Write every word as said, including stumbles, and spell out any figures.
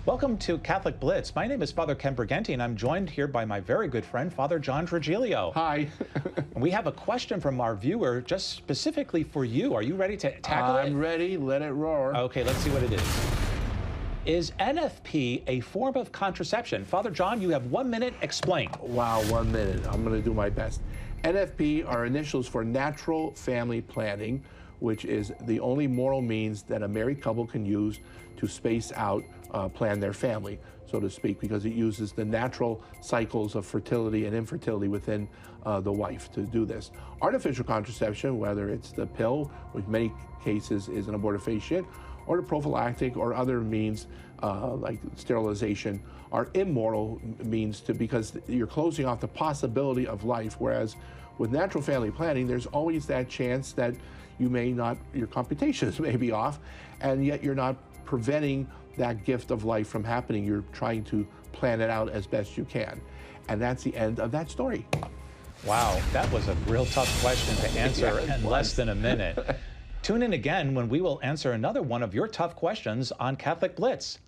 Welcome to Catholic Blitz. My name is Father Ken Briganti, and I'm joined here by my very good friend, Father John Trigilio. Hi. We have a question from our viewer just specifically for you. Are you ready to tackle I'm it? I'm ready. Let it roar. Okay, let's see what it is. Is N F P a form of contraception? Father John, you have one minute. Explain. Wow, one minute. I'm going to do my best. N F P are initials for natural family planning, which is the only moral means that a married couple can use to space out, uh, plan their family, so to speak, because it uses the natural cycles of fertility and infertility within uh, the wife to do this. Artificial contraception, whether it's the pill, which in many cases is an abortifacient, or the prophylactic or other means uh, like sterilization, are immoral means to because you're closing off the possibility of life, whereas with natural family planning, there's always that chance that you may not, your computations may be off, and yet you're not preventing that gift of life from happening. You're trying to plan it out as best you can. And that's the end of that story. Wow, that was a real tough question to answer Yeah, in was. less than a minute. Tune in again when we will answer another one of your tough questions on Catholic Blitz.